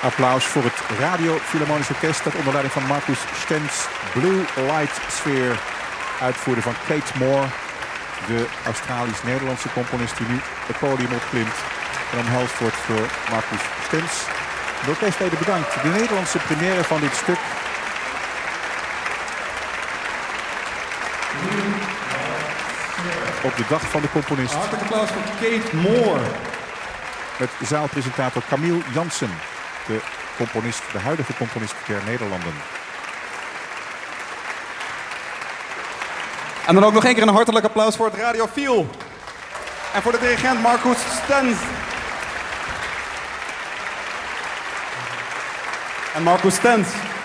Applaus voor het Radio Philharmonisch Orkest dat onder leiding van Marcus Stenz Blue Light Sphere uitvoerde van Kate Moore, de Australisch-Nederlandse componist die nu het podium opklimt en omhelst wordt door Marcus Stenz. De orkestleden bedankt. De Nederlandse première van dit stuk op de dag van de componist. Hartelijk applaus voor Kate Moore. Met zaalpresentator Camille Jansen, de huidige componist der Nederlanden. En dan ook nog één keer een hartelijk applaus voor het Radiofiel. En voor de dirigent Marcus Stenz. En Marcus Stenz.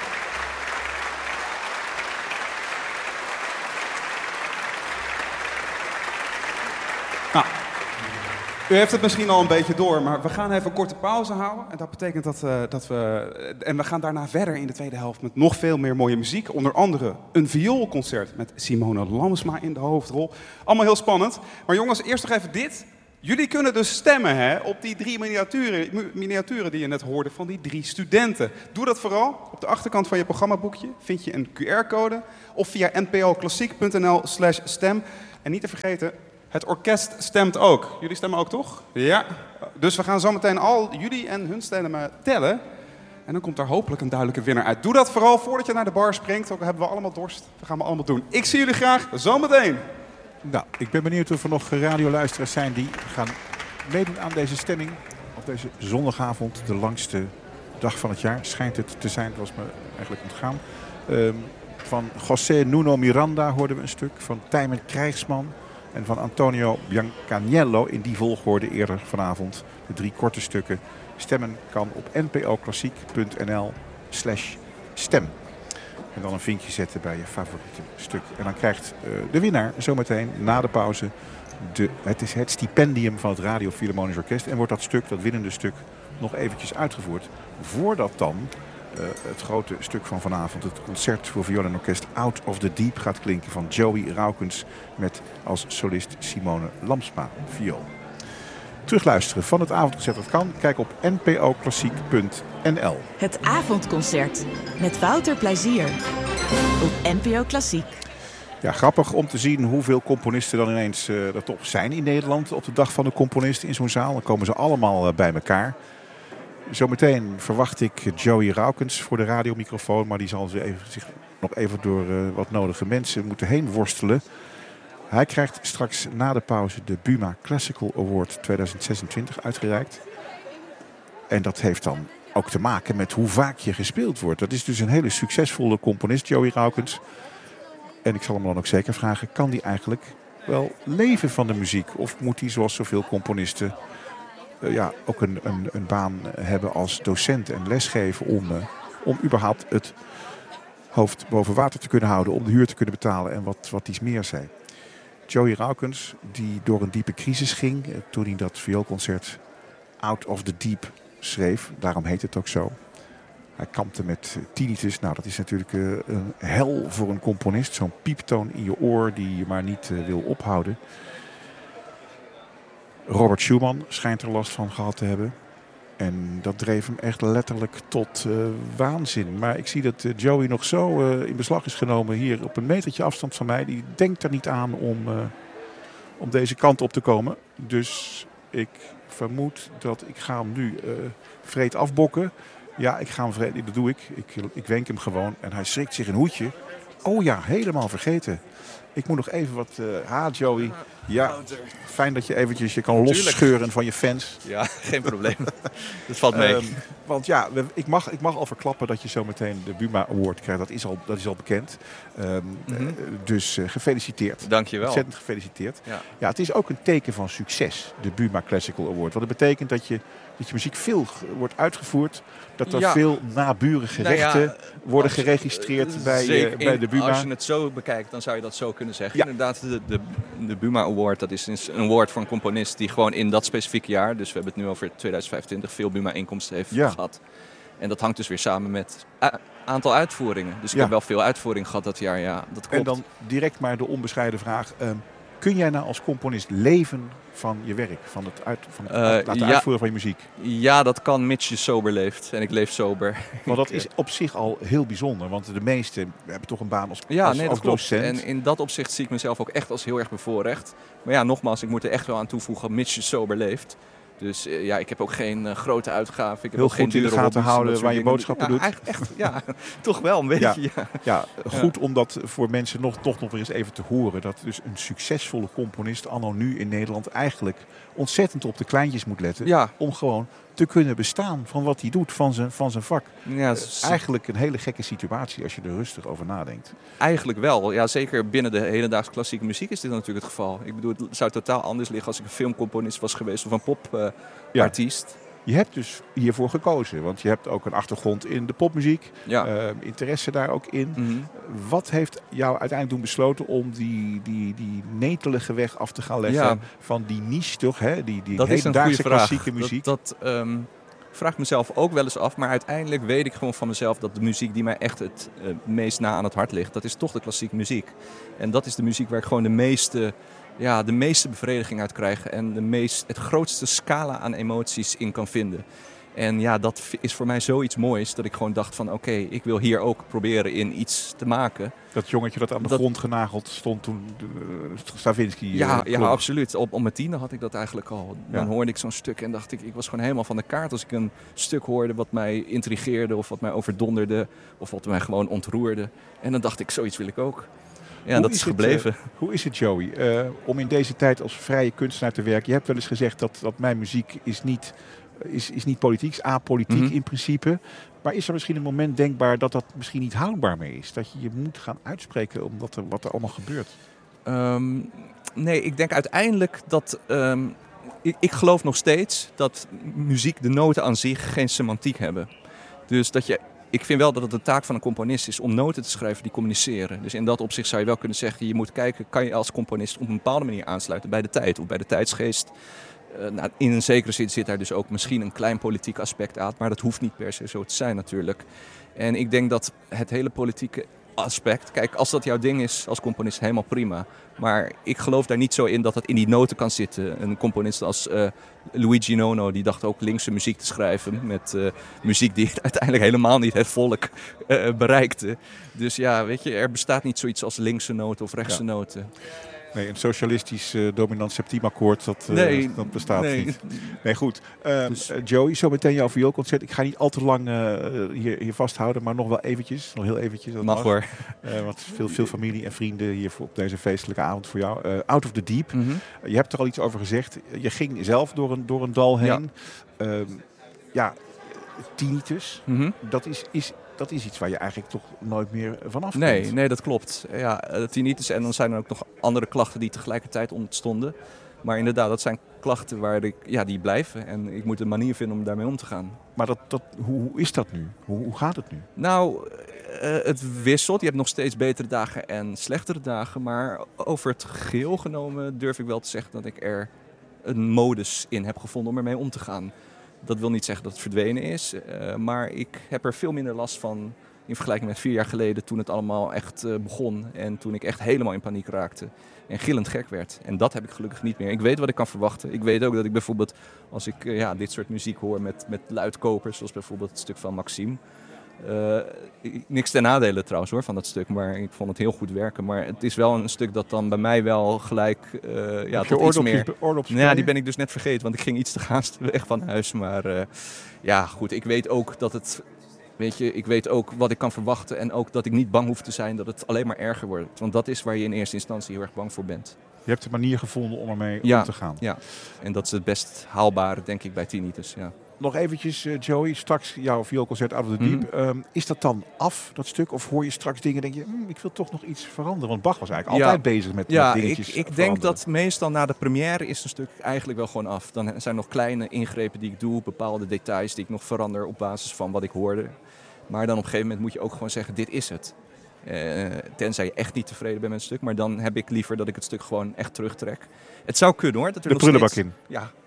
Nou, u heeft het misschien al een beetje door, maar we gaan even een korte pauze houden. En dat betekent dat we... En we gaan daarna verder in de tweede helft met nog veel meer mooie muziek. Onder andere een vioolconcert met Simone Lamsma in de hoofdrol. Allemaal heel spannend. Maar jongens, eerst nog even dit. Jullie kunnen dus stemmen op die 3 miniaturen die je net hoorde van die 3 studenten. Doe dat vooral. Op de achterkant van je programmaboekje vind je een QR-code. Of via npoklassiek.nl/stem. En niet te vergeten... Het orkest stemt ook. Jullie stemmen ook, toch? Ja. Dus we gaan zo meteen al jullie en hun stemmen tellen. En dan komt daar hopelijk een duidelijke winnaar uit. Doe dat vooral voordat je naar de bar springt. Ook hebben we allemaal dorst. Dat gaan we allemaal doen. Ik zie jullie graag zo meteen. Nou, ik ben benieuwd of er nog radioluisteraars zijn die gaan meedoen aan deze stemming. Op deze zondagavond, de langste dag van het jaar, schijnt het te zijn. Dat was me eigenlijk ontgaan. Van José Nuno Miranda hoorden we een stuk. Van Tijmen Krijgsman. En van Antonio Biancaniello in die volgorde eerder vanavond. De 3 korte stukken. Stemmen kan op npoklassiek.nl/stem. En dan een vinkje zetten bij je favoriete stuk. En dan krijgt de winnaar zometeen na de pauze het stipendium van het Radio Philharmonisch Orkest. En wordt dat winnende stuk, nog eventjes uitgevoerd. Voordat dan het grote stuk van vanavond, het concert voor viool en orkest Out of the Deep, gaat klinken van Joey Raukens met als solist Simone Lamsma viool. Terugluisteren van het avondconcert dat kan, kijk op npoklassiek.nl. Het avondconcert met Wouter Plezier op NPO Klassiek. Ja, grappig om te zien hoeveel componisten dan ineens er toch zijn in Nederland op de dag van de componist in zo'n zaal. Dan komen ze allemaal bij elkaar. Zometeen verwacht ik Joey Raukens voor de radiomicrofoon, maar die zal zich nog even door wat nodige mensen moeten heen worstelen. Hij krijgt straks na de pauze de Buma Classical Award 2026 uitgereikt. En dat heeft dan ook te maken met hoe vaak je gespeeld wordt. Dat is dus een hele succesvolle componist, Joey Raukens. En ik zal hem dan ook zeker vragen, kan die eigenlijk wel leven van de muziek? Of moet hij zoals zoveel componisten ook een baan hebben als docent en lesgeven om überhaupt het hoofd boven water te kunnen houden, om de huur te kunnen betalen en wat iets meer zijn. Joey Raukens, die door een diepe crisis ging toen hij dat vioolconcert Out of the Deep schreef, daarom heet het ook zo. Hij kampte met tinnitus. Nou, dat is natuurlijk een hel voor een componist. Zo'n pieptoon in je oor die je maar niet wil ophouden. Robert Schumann schijnt er last van gehad te hebben. En dat dreef hem echt letterlijk tot waanzin. Maar ik zie dat Joey nog zo in beslag is genomen hier op een metertje afstand van mij. Die denkt er niet aan om deze kant op te komen. Dus ik vermoed dat ik ga hem nu vreed afbokken. Ja, ik ga hem vreed. Dat doe ik. Ik wenk hem gewoon en hij schrikt zich een hoedje. Oh ja, helemaal vergeten. Ik moet nog even wat... Joey. Ja, fijn dat je eventjes je kan losscheuren van je fans. Ja, geen probleem. Dat valt mee. Want ja, ik mag al verklappen dat je zo meteen de Buma Award krijgt. Dat is al bekend. Dus gefeliciteerd. Dank je wel. Ontzettend gefeliciteerd. Ja, het is ook een teken van succes, de Buma Classical Award. Want het betekent dat je muziek veel wordt uitgevoerd. Dat er veel naburige rechten worden geregistreerd bij de Buma. Als je het zo bekijkt, dan zou je dat zo kunnen zeggen. Ja. Inderdaad, de Buma Award, dat is een award voor een componist die gewoon in dat specifieke jaar, dus we hebben het nu over 2025, veel Buma-inkomsten heeft gehad. En dat hangt dus weer samen met aantal uitvoeringen. Dus ik heb wel veel uitvoering gehad dat jaar, ja, dat klopt. En dan direct maar de onbescheiden vraag. Kun jij nou als componist leven van je werk, van het uitvoeren van je muziek? Ja, dat kan mits je sober leeft. En ik leef sober. Maar dat is op zich al heel bijzonder. Want de meesten hebben toch een baan als dat docent. Klopt. En in dat opzicht zie ik mezelf ook echt als heel erg bevoorrecht. Maar ja, nogmaals, ik moet er echt wel aan toevoegen, mits je sober leeft. Dus ik heb ook geen grote uitgaven. Ik heb heel ook goed geen in de gaten houden waar je boodschappen doet. Echt, toch wel een beetje. Goed om dat voor mensen toch nog weer eens even te horen. Dat dus een succesvolle componist anno nu in Nederland eigenlijk ontzettend op de kleintjes moet letten. Ja. Om gewoon te kunnen bestaan van wat hij doet, van zijn vak. Ja, eigenlijk een hele gekke situatie als je er rustig over nadenkt. Eigenlijk wel. Ja, zeker binnen de hedendaagse klassieke muziek is dit natuurlijk het geval. Ik bedoel, het zou totaal anders liggen als ik een filmcomponist was geweest of een popartiest. Je hebt dus hiervoor gekozen, want je hebt ook een achtergrond in de popmuziek. Interesse daar ook in. Mm-hmm. Wat heeft jou uiteindelijk doen besloten om die netelige weg af te gaan leggen van die niche toch? Hè? Die hedendaagse klassieke muziek. Dat vraag ik mezelf ook wel eens af, maar uiteindelijk weet ik gewoon van mezelf dat de muziek die mij echt het meest na aan het hart ligt, dat is toch de klassieke muziek. En dat is de muziek waar ik gewoon de meeste bevrediging uit krijg en het grootste scala aan emoties in kan vinden. En ja, dat is voor mij zoiets moois dat ik gewoon dacht van oké, ik wil hier ook proberen in iets te maken. Dat jongetje dat aan de grond genageld stond toen Stravinsky Ja, absoluut. Op mijn 10e had ik dat eigenlijk al. Dan hoorde ik zo'n stuk en dacht ik was gewoon helemaal van de kaart als ik een stuk hoorde wat mij intrigeerde of wat mij overdonderde of wat mij gewoon ontroerde. En dan dacht ik, zoiets wil ik ook. Ja, dat is gebleven. Hoe is het, Joey, om in deze tijd als vrije kunstenaar te werken? Je hebt wel eens gezegd dat mijn muziek is niet politiek, is apolitiek in principe. Maar is er misschien een moment denkbaar dat misschien niet houdbaar meer is? Dat je je moet gaan uitspreken omdat wat er allemaal gebeurt? Nee, ik denk uiteindelijk dat... Ik geloof nog steeds dat muziek, de noten aan zich, geen semantiek hebben. Dus ik vind wel dat het de taak van een componist is om noten te schrijven die communiceren. Dus in dat opzicht zou je wel kunnen zeggen, je moet kijken, kan je als componist op een bepaalde manier aansluiten bij de tijd of bij de tijdsgeest. In een zekere zin zit daar dus ook misschien een klein politiek aspect aan, maar dat hoeft niet per se zo te zijn natuurlijk. En ik denk dat het hele politieke aspect, kijk, als dat jouw ding is als componist, helemaal prima. Maar ik geloof daar niet zo in dat het in die noten kan zitten. Een componist als Luigi Nono, die dacht ook linkse muziek te schrijven met muziek die uiteindelijk helemaal niet het volk bereikte. Dus ja, weet je, er bestaat niet zoiets als linkse noten of rechtse noten. Nee, een socialistisch dominant septiemakkoord, dat bestaat niet. Nee, goed. Joey, zo meteen jouw vioolconcert. Ik ga niet al te lang hier vasthouden, maar nog wel eventjes. Nog heel eventjes. Mag hoor. Want veel familie en vrienden hier op deze feestelijke avond voor jou. Out of the Deep. Mm-hmm. Je hebt er al iets over gezegd. Je ging zelf door een dal heen. Tinnitus. Mm-hmm. Dat is iets waar je eigenlijk toch nooit meer vanaf komt. Nee, dat klopt. Ja, tinnitus en dan zijn er ook nog andere klachten die tegelijkertijd ontstonden. Maar inderdaad, dat zijn klachten waar die blijven. En ik moet een manier vinden om daarmee om te gaan. Maar hoe is dat nu? Hoe gaat het nu? Nou, het wisselt. Je hebt nog steeds betere dagen en slechtere dagen. Maar over het geheel genomen durf ik wel te zeggen dat ik er een modus in heb gevonden om ermee om te gaan. Dat wil niet zeggen dat het verdwenen is, maar ik heb er veel minder last van in vergelijking met 4 jaar geleden toen het allemaal echt begon en toen ik echt helemaal in paniek raakte en gillend gek werd. En dat heb ik gelukkig niet meer. Ik weet wat ik kan verwachten. Ik weet ook dat ik bijvoorbeeld, als ik dit soort muziek hoor met luidkopers, zoals bijvoorbeeld het stuk van Maxime. Niks ten nadele trouwens hoor van dat stuk, maar ik vond het heel goed werken. Maar het is wel een stuk dat dan bij mij wel gelijk tot iets meer... Ja, die ben ik dus net vergeten, want ik ging iets te haast weg van huis. Maar goed, ik weet ook dat het... Weet je, ik weet ook wat ik kan verwachten en ook dat ik niet bang hoef te zijn dat het alleen maar erger wordt. Want dat is waar je in eerste instantie heel erg bang voor bent. Je hebt een manier gevonden om ermee om te gaan. Ja, en dat is het best haalbare, denk ik, bij tinnitus. Ja. Nog eventjes, Joey, straks jouw vioolconcert Out of the Deep. Mm-hmm. Is dat dan af, dat stuk? Of hoor je straks dingen en denk je, ik wil toch nog iets veranderen? Want Bach was eigenlijk altijd bezig met dingetjes ik denk dat meestal na de première is een stuk eigenlijk wel gewoon af. Dan zijn nog kleine ingrepen die ik doe, bepaalde details die ik nog verander op basis van wat ik hoorde. Maar dan op een gegeven moment moet je ook gewoon zeggen, dit is het. Tenzij je echt niet tevreden bent met een stuk. Maar dan heb ik liever dat ik het stuk gewoon echt terugtrek. Het zou kunnen hoor. Dat er de prullenbak in. Ja,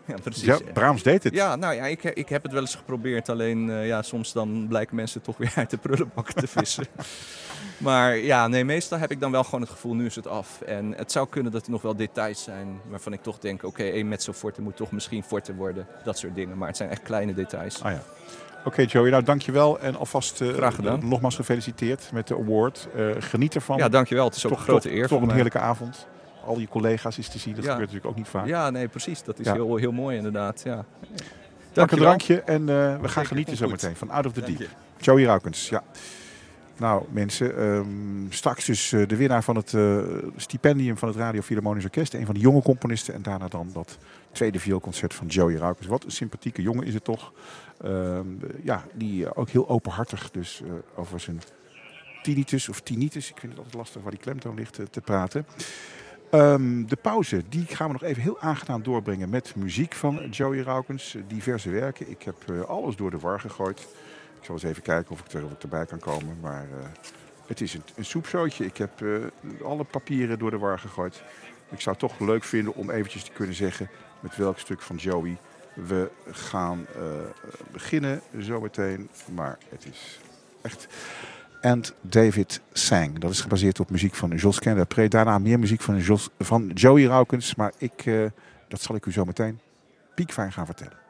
Ja, precies. Ja, Brahms deed het. Ja, nou ja, ik heb het wel eens geprobeerd. Alleen soms dan blijken mensen toch weer uit de prullenbak te vissen. Maar ja, nee, meestal heb ik dan wel gewoon het gevoel, nu is het af. En het zou kunnen dat er nog wel details zijn waarvan ik toch denk, oké, één mezzo forte moet toch misschien forte worden. Dat soort dingen, maar het zijn echt kleine details. Ah ja. Oké, Joey, nou dankjewel en alvast graag gedaan. Nogmaals gefeliciteerd met de award. Geniet ervan. Ja, dankjewel. Het is ook een grote eer. Toch een heerlijke avond. Al je collega's is te zien, dat gebeurt natuurlijk ook niet vaak. Ja, nee, precies. Dat is heel mooi inderdaad. Ja. Pak een drankje en we gaan genieten zometeen van Out of the Deep. Joey Raukens, ja. Nou mensen, straks dus de winnaar van het stipendium van het Radio Philharmonisch Orkest. Een van de jonge componisten. En daarna dan dat tweede vioolconcert van Joey Raukens. Wat een sympathieke jongen is het toch. Die ook heel openhartig dus over zijn tinnitus of tinnitus. Ik vind het altijd lastig waar die klemtoon ligt te praten. De pauze, die gaan we nog even heel aangenaam doorbrengen met muziek van Joey Raukens. Diverse werken. Ik heb alles door de war gegooid. Ik zal eens even kijken of ik erbij kan komen. Maar het is een soepzootje. Ik heb alle papieren door de war gegooid. Ik zou het toch leuk vinden om eventjes te kunnen zeggen met welk stuk van Joey we gaan beginnen zometeen. Maar het is echt... And David Sang. Dat is gebaseerd op muziek van Jules Quint-Després. Daarna meer muziek van Joey Raukens. Maar dat zal ik u zo meteen piekfijn gaan vertellen.